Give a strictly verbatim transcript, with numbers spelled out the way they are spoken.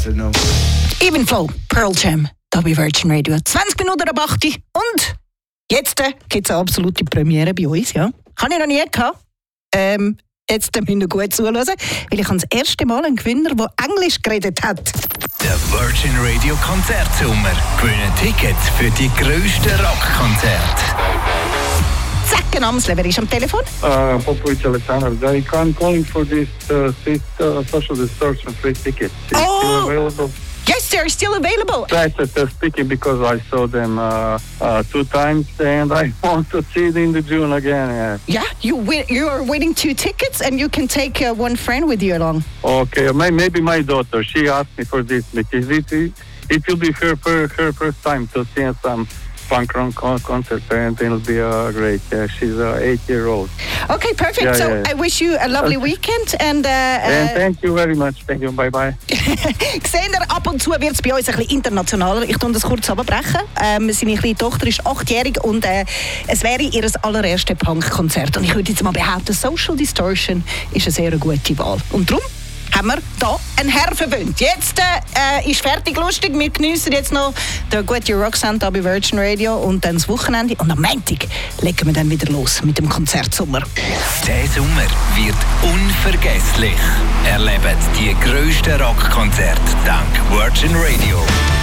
doesn't know. Even Flow, Pearl Jam, da bei Virgin Radio. zwanzig Minuten ab acht Uhr. Und jetzt äh, gibt es eine absolute Premiere bei uns. Ja. Habe ich noch nie gehabt. Ähm, jetzt müsst ihr gut zuhören, weil ich das erste Mal einen Gewinner, der Englisch geredet hat. Der Virgin Radio Konzertsommer. Gewinnen Tickets für die grössten Rockkonzerte. Zack, Amsle, wer ist am Telefon? Uh, Popovic Alexander. I'm calling for this uh, street, uh, social distortion free tickets. It's Oh! still available. Yes, they're still available. Right, uh, speaking because I saw them uh, uh, two times and I want to see it in the June again. Yeah, Yeah, you win, you are winning two tickets and you can take uh, one friend with you along. Okay, may, maybe my daughter. She asked me for this because it, it, it will be her, her her first time to see some punk rock con- concert and it'll be uh, great. Yeah, she's uh, eight year old. Okay, perfect. Yeah, so yeah, yeah. I wish you a lovely weekend and... Uh, And uh, thank you very much. Thank you. Bye bye. Seht ihr, ab und zu wird es bei uns ein bisschen internationaler. Ich tue das kurz abbrechen. Ähm, seine kleine Tochter ist achtjährig und äh, es wäre ihr allererstes Punk-Konzert. Und ich würde jetzt mal behaupten, Social Distortion ist eine sehr gute Wahl. Und darum haben wir hier einen Herr verwöhnt. Jetzt äh, ist fertig lustig. Wir geniessen jetzt noch den guten Rock-Sound bei Virgin Radio und dann das Wochenende. Und am Montag legen wir dann wieder los mit dem Konzertsommer. Der Sommer wird unvergesslich. Erlebt die grössten Rockkonzerte dank Virgin Radio.